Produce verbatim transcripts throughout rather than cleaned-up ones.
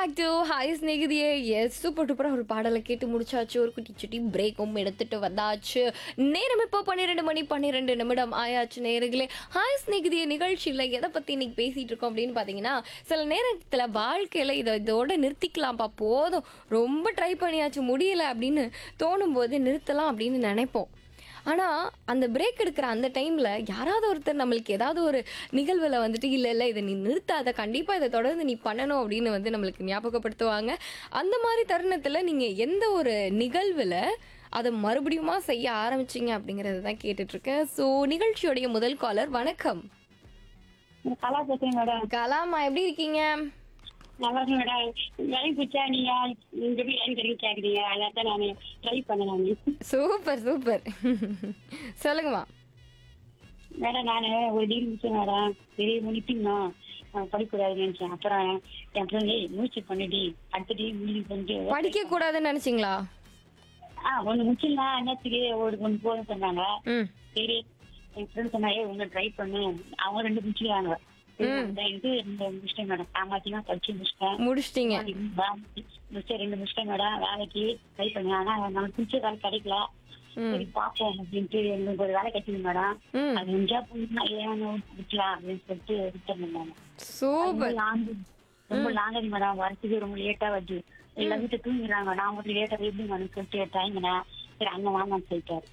Back to hi ஸ்நேகிதியே. S, super டூப்பரா ஒரு பாடலை கேட்டு முடிச்சாச்சு. ஒரு குட்டி சுட்டி பிரேக்கும் எடுத்துட்டு வந்தாச்சு. நேரம் இப்போ பன்னிரெண்டு மணி பன்னிரெண்டு நிமிடம் ஆயாச்சு. நேர்களே, ஹாய் ஸ்நேகிதியே நிகழ்ச்சியில் எதை பற்றி இன்னைக்கு பேசிகிட்டு இருக்கோம் அப்படின்னு பார்த்தீங்கன்னா, சில நேரத்தில் வாழ்க்கையில் இதை இதோட நிறுத்திக்கலாம்ப்பா, போதும் ரொம்ப ட்ரை பண்ணியாச்சு முடியல அப்படின்னு தோணும் போது நிறுத்தலாம் அப்படின்னு நினைப்போம். ஆனால் அந்த பிரேக் எடுக்கிற அந்த டைமில் யாராவது ஒருத்தர் நம்மளுக்கு ஏதாவது ஒரு நிகழ்வில் வந்துட்டு இல்லை இல்லை இதை நீ நிறுத்தாத, கண்டிப்பாக இதை தொடர்ந்து நீ பண்ணணும் அப்படின்னு வந்து நம்மளுக்கு ஞாபகப்படுத்துவாங்க. அந்த மாதிரி தருணத்தில் நீங்கள் எந்த ஒரு நிகழ்வில் அதை மறுபடியுமா செய்ய ஆரம்பிச்சிங்க அப்படிங்கிறது தான் கேட்டுட்ருக்கேன். ஸோ நிகழ்ச்சியோடைய முதல் காலர், வணக்கம். கலா பேசுறேன் மேடம். கலாமா, எப்படி இருக்கீங்க? நல்லா இருக்கு மேடம். வேலைக்கு பிடிச்சா நீங்க இந்த போய் லைன் கிடைக்க கேக்குறீங்க, அதான் நான் ட்ரை பண்ணேன். சூப்பர் சூப்பர், சொல்லுங்கம்மா. மேடம் நான் ஒரு டிகிரி முடிச்சேன் மேடம். பெரிய முடிக்கணும் படிக்கூடாதுன்னு நினைச்சேன். அப்புறம் என் ஃப்ரெண்டு மூச்சு பண்ணிட்டு அடுத்த டிகிரி முடிவு பண்ணிட்டு படிக்க கூடாதுன்னு நினைச்சிங்களா? ஆ ஒண்ணு முடிச்சிடலாம் என்னத்துக்கு ஒரு ஒன்று போதும் சொன்னாங்க. ம் சரி, என் ஃப்ரெண்ட் சொன்னாங்க ஒண்ணு ட்ரை பண்ணு, அவங்க ரெண்டு முடிச்சுக்காங்க. இது ரெண்டு முடிச்சிட்டேன் மேடம். காமாத்தினா படிச்சு முடிச்சிட்டேன். முடிச்சிட்டீங்க? முடிச்ச ரெண்டு முடிச்சிட்டேன் மேடம். வேலைக்கு ட்ரை பண்ணேன், ஆனா நமக்கு பிடிச்ச வேலை கிடைக்கல. சரி பாப்போம் அப்படின்ட்டு எங்களுக்கு ஒரு வேலை கிடைச்சது மேடம். அது முடிஞ்சா போனா ஏன் விட்டுலாம் அப்படின்னு சொல்லிட்டு ரிட்டர்ன் பண்ணாங்க. சூப்பர். ரொம்ப லாங்கடி மேடம், வரத்துக்கு ரொம்ப லேட்டா வருது. எல்லா வீட்டை தூங்கிடுறாங்க, நான் மட்டும் லேட்டா எப்படி மேடம் சொல்லிட்டு டைம்னா சரி அங்க வாங்கன்னு சொல்லிட்டாரு.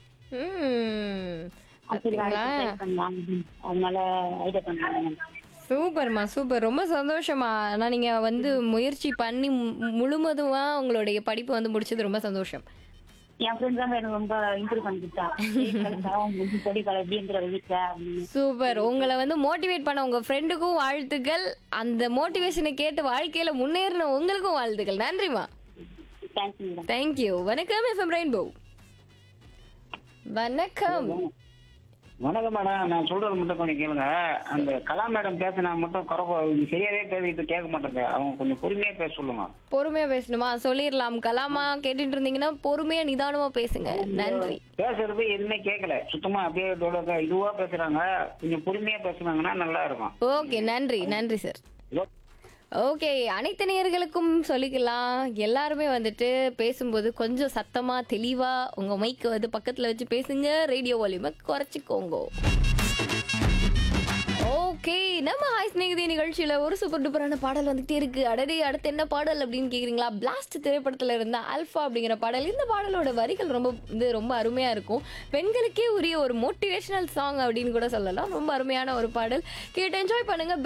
அதனால ஐடியா பண்ணாங்க. சூப்பர்மா சூப்பர், ரொம்ப சந்தோஷமா. ஆனா நீங்க வந்து முயற்சி பண்ணி மு- முழுவதுமா உங்களுடைய படிப்பு வந்து முடிச்சது ரொம்ப சந்தோஷம். என் ஃப்ரெண்ட் தான் எனக்கு ரொம்ப இம்ப்ரூவ் பண்ணிக்கிட்டா. படிக்கல எப்படிங்கிற வீட்டுல அப்படின்னு. சூப்பர், உங்களை வந்து மோட்டிவேட் பண்ண உங்க ஃப்ரெண்டுக்கும் வாழ்த்துக்கள். அந்த மோட்டிவேஷனை கேட்டு வாழ்க்கையில முன்னேறின உங்களுக்கும் வாழ்த்துக்கள். நன்றிமா. Thanks madam. தேங்க்யூ. வணக்கம் எஃப்எம் ரெயின்போ. வணக்கம். வணக்கம் மேடம், நான் சொல்றது மட்டும் கொஞ்சம் கேளுங்க. அந்த கலா மேடம் பேசினா மட்டும் குறைப்ப சரியாவே பேசிட்டு கேட்க மாட்டேங்க. அவங்க கொஞ்சம் பொறுமையா பேச சொல்லுங்க. பொறுமையா பேசணுமா? சொல்லிடலாம். கலாமா கேட்டுட்டு இருந்தீங்கன்னா பொறுமையா நிதானமா பேசுங்க. நன்றி. பேசுறது எதுவுமே கேட்கல, சுத்தமா அப்படியே டோலக்கா இதுவா பேசுறாங்க. கொஞ்சம் பொறுமையா பேசுனாங்கன்னா நல்லா இருக்கும். ஓகே, நன்றி நன்றி சார். இதோ ஓகே, அனைத்து நேயர்களுக்கும் சொல்லிக்கலாம். எல்லாருமே வந்துட்டு பேசும்போது கொஞ்சம் சத்தமா தெளிவா உங்க மைக்கு வந்து பக்கத்துல வச்சு பேசுங்க. ரேடியோ வால்யூமை குறைச்சிக்கோங்க. ஓகே, நம்ம ஹாய் ஸ்நேகிதி நிகழ்ச்சியில ஒரு சூப்பர் டூப்பரான பாடல் வந்துகிட்டே இருக்கு. அடடே, அடுத்து என்ன பாடல் அப்படின்னு கேக்குறீங்களா? பிளாஸ்ட் திரைப்படத்துல இருந்த அல்ஃபா அப்படிங்கிற பாடல். இந்த பாடலோட வரிகள் ரொம்ப இது ரொம்ப அருமையா இருக்கும். பெண்களுக்கே உரிய ஒரு மோட்டிவேஷனல் சாங் அப்படின்னு கூட சொல்லலாம். ரொம்ப அருமையான ஒரு பாடல். கேட்டு என்ஜாய் பண்ணுங்க.